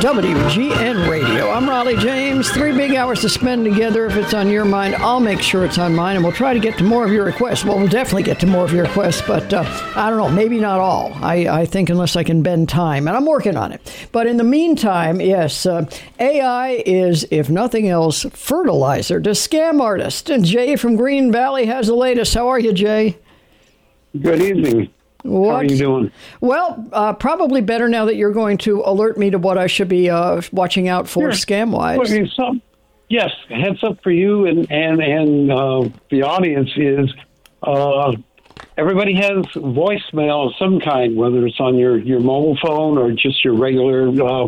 WGN Radio. I'm Raleigh James. 3 big hours to spend together. If it's on your mind, I'll make sure it's on mine, and we'll try to get to more of your requests. Well, we'll definitely get to more of your requests, but I don't know, maybe not all. I think unless I can bend time, and I'm working on it. But in the meantime, yes, AI is, if nothing else, fertilizer to scam artists. And Jay from Green Valley has the latest. How are you, Jay? Good evening. How are you doing? Well, probably better now that you're going to alert me to what I should be watching out for scam-wise. Yes, heads up for you and the audience is everybody has voicemail of some kind, whether it's on your mobile phone or just your regular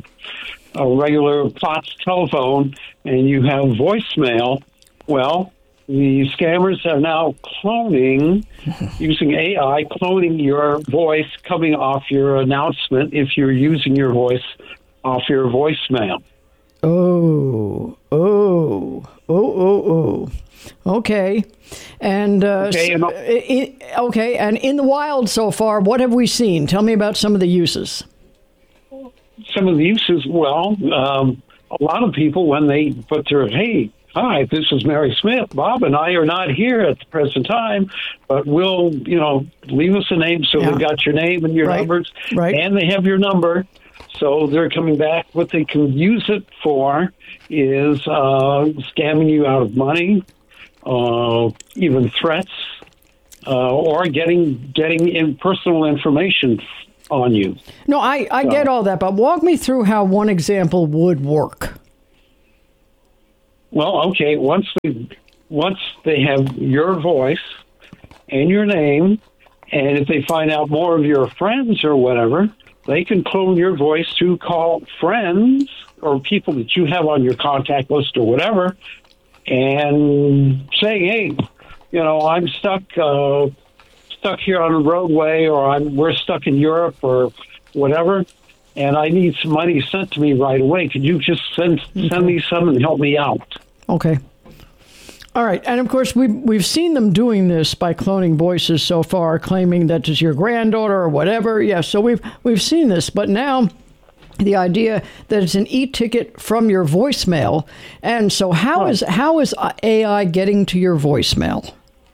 POTS telephone, and you have voicemail. Well, the scammers are now using AI, cloning your voice coming off your announcement if you're using your voice off your voicemail. Oh. Okay. And and in the wild so far, what have we seen? Tell me about some of the uses. Some of the uses, well, a lot of people, when they put their, hey, hi, this is Mary Smith. Bob and I are not here at the present time, but we'll, leave us a name so we've got your name and your numbers, and they have your number. So they're coming back. What they can use it for is scamming you out of money, even threats, or getting in personal information on you. No, I get all that, but walk me through how one example would work. Well, okay, once they have your voice and your name, and if they find out more of your friends or whatever, they can clone your voice to call friends or people that you have on your contact list or whatever, and say, hey, I'm stuck here on the roadway, or we're stuck in Europe or whatever, and I need some money sent to me right away. Could you just send me some and help me out? Okay. All right. And of course, we've seen them doing this by cloning voices so far, claiming that it's your granddaughter or whatever. Yeah, so we've seen this. But now the idea that it's an e-ticket from your voicemail. And so how is AI getting to your voicemail?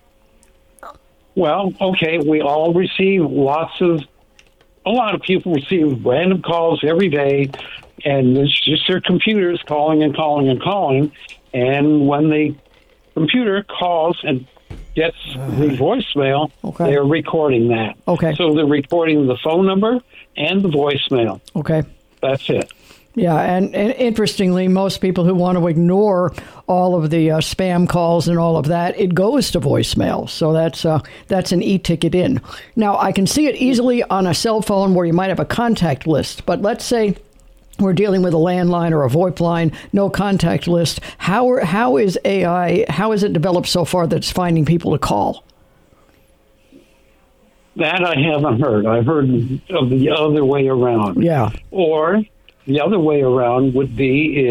Well, okay, we all receive a lot of people receive random calls every day, and it's just their computers calling and calling and calling. And when the computer calls and gets the voicemail, they're recording that. Okay. So they're recording the phone number and the voicemail. Okay. That's it. Yeah, and interestingly, most people who want to ignore all of the spam calls and all of that, it goes to voicemail. So that's an e-ticket in. Now, I can see it easily on a cell phone where you might have a contact list, but let's say we're dealing with a landline or a VoIP line, no contact list. How is AI, how is it developed so far that's finding people to call? That I haven't heard. I've heard of the other way around. Yeah. Or the other way around would be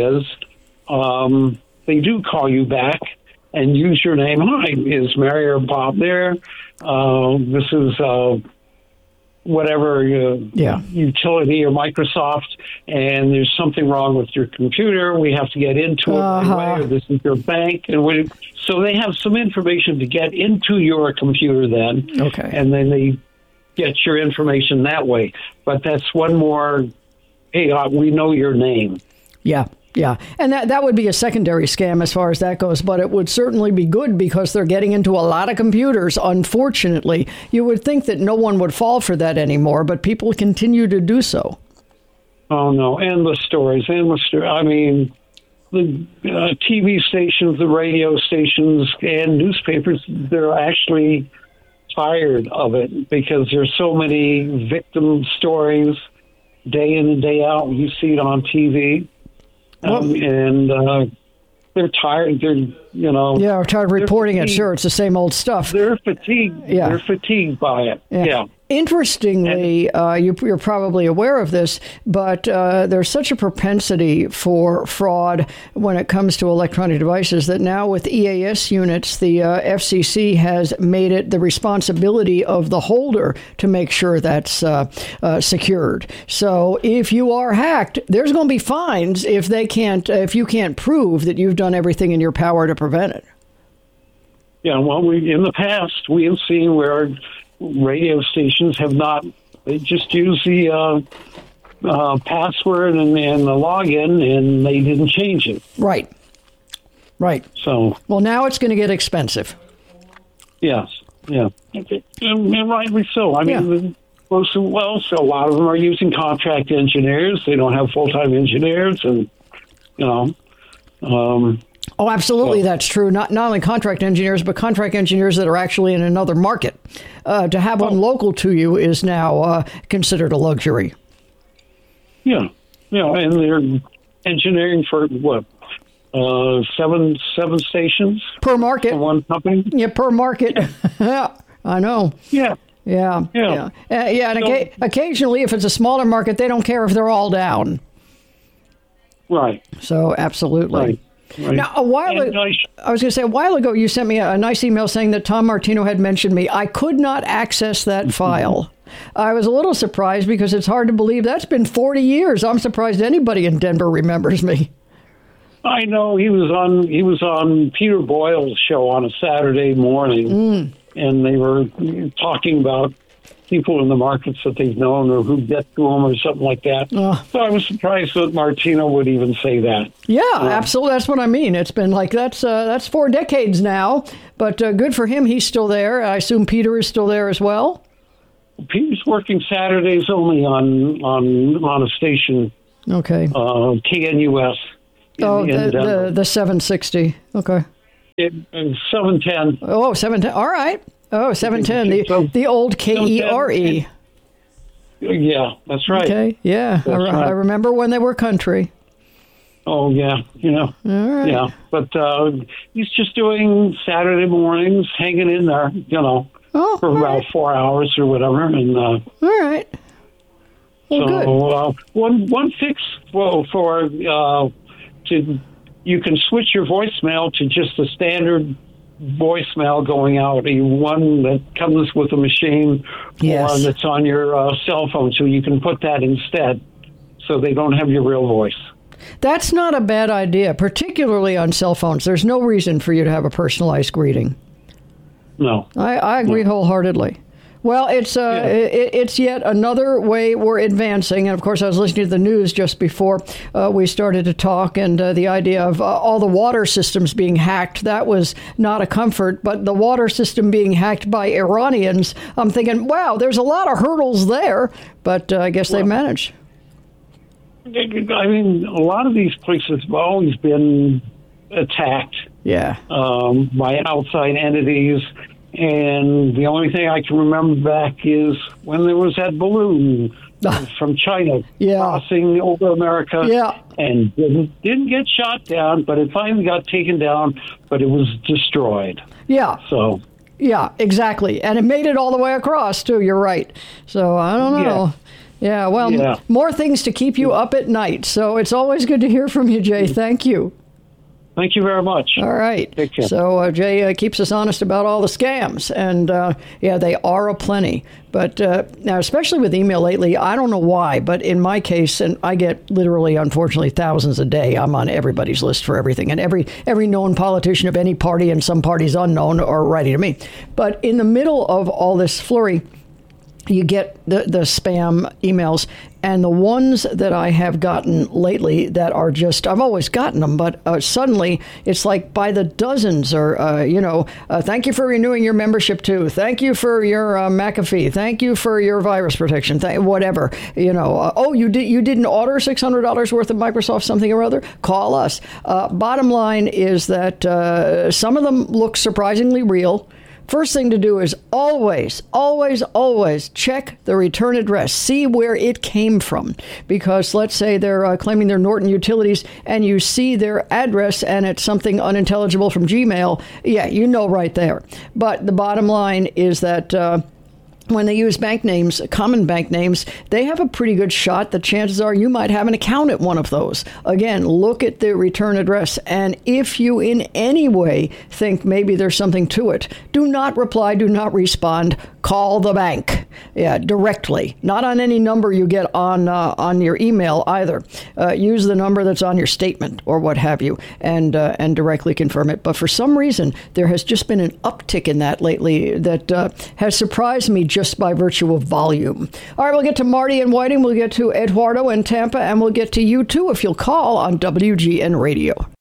they do call you back and use your name. Hi, is Mary or Bob there? This is whatever utility or Microsoft, and there's something wrong with your computer. We have to get into it right away, or this is your bank. And so they have some information to get into your computer then. Okay. And then they get your information that way. But that's one more, hey, we know your name. Yeah. Yeah, and that would be a secondary scam as far as that goes, but it would certainly be good because they're getting into a lot of computers, unfortunately. You would think that no one would fall for that anymore, but people continue to do so. Oh, no, endless stories. I mean, the TV stations, the radio stations, and newspapers, they're actually tired of it because there's so many victim stories day in and day out. You see it on TV. And they're tired. They're tired of reporting it. Sure, it's the same old stuff. They're fatigued. Yeah. They're fatigued by it. Yeah. Interestingly, you're probably aware of this, but there's such a propensity for fraud when it comes to electronic devices that now with EAS units, the FCC has made it the responsibility of the holder to make sure that's secured. So if you are hacked, there's going to be fines if you can't prove that you've done everything in your power to prevent it. Yeah, well, in the past, we have seen where radio stations have not, they just use the password and the login, and they didn't change it. Right. So. Well, now it's going to get expensive. Yes. Yeah. And rightly so. I mean, so a lot of them are using contract engineers. They don't have full-time engineers, and, Oh, absolutely, that's true. Not only contract engineers, but contract engineers that are actually in another market. To have one local to you is now considered a luxury. Yeah, and they're engineering for what? Seven stations per market. For one company. Yeah, per market. Yeah, I know. Yeah. And occasionally, if it's a smaller market, they don't care if they're all down. Right. So, absolutely. Right. Now, I was going to say, a while ago, you sent me a nice email saying that Tom Martino had mentioned me. I could not access that file. I was a little surprised because it's hard to believe that's been 40 years. I'm surprised anybody in Denver remembers me. I know he was on Peter Boyle's show on a Saturday morning, and they were talking about people in the markets that they've known or who get to them or something like that. So I was surprised that Martino would even say that. Yeah, absolutely. That's what I mean. It's been like that's 4 decades now, but good for him. He's still there. I assume Peter is still there as well. Peter's working Saturdays only on a station. Okay. KNUS. The 760. Okay. 710. Oh, 710. All right. Oh, 710, the old KERE. Yeah, that's right. Okay, yeah. I remember when they were country. Oh, yeah, All right. Yeah, but he's just doing Saturday mornings, hanging in there, for about 4 hours or whatever. And all right. Well, so one fix you can switch your voicemail to just a standard voicemail going out, one that comes with a machine, or that's on your cell phone, so you can put that instead, so they don't have your real voice. That's not a bad idea, particularly on cell phones. There's no reason for you to have a personalized greeting. No. I agree wholeheartedly. Well, it's yet another way we're advancing. And, of course, I was listening to the news just before we started to talk, and the idea of all the water systems being hacked, that was not a comfort. But the water system being hacked by Iranians, I'm thinking, wow, there's a lot of hurdles there. But I guess they managed. I mean, a lot of these places have always been attacked by outside entities. And the only thing I can remember back is when there was that balloon from China crossing over America and didn't get shot down, but it finally got taken down, but it was destroyed. Yeah. So. Yeah, exactly. And it made it all the way across, too. You're right. So I don't know. Yeah, well, more things to keep you up at night. So it's always good to hear from you, Jay. Thank you. Thank you very much. All right. Take care. So Jay keeps us honest about all the scams. And, they are aplenty. But now, especially with email lately, I don't know why, but in my case, and I get literally, unfortunately, thousands a day. I'm on everybody's list for everything. And every known politician of any party and some parties unknown are writing to me. But in the middle of all this flurry, you get the spam emails, and the ones that I have gotten lately that are just, I've always gotten them, but suddenly it's like by the dozens, or, thank you for renewing your membership too. Thank you for your McAfee. Thank you for your virus protection. Whatever, you didn't order $600 worth of Microsoft something or other? Call us. Bottom line is that some of them look surprisingly real. First thing to do is always, always, always check the return address. See where it came from. Because let's say they're claiming they're Norton Utilities and you see their address and it's something unintelligible from Gmail. Yeah, right there. But the bottom line is that when they use bank names, common bank names, they have a pretty good shot that chances are you might have an account at one of those. Again, look at the return address. And if you in any way think maybe there's something to it, do not reply, do not respond. Call the bank. Yeah, directly. Not on any number you get on your email either. Use the number that's on your statement or what have you and directly confirm it. But for some reason, there has just been an uptick in that lately that has surprised me just by virtue of volume. All right, we'll get to Marty and Whiting. We'll get to Eduardo in Tampa, and we'll get to you, too, if you'll call on WGN Radio.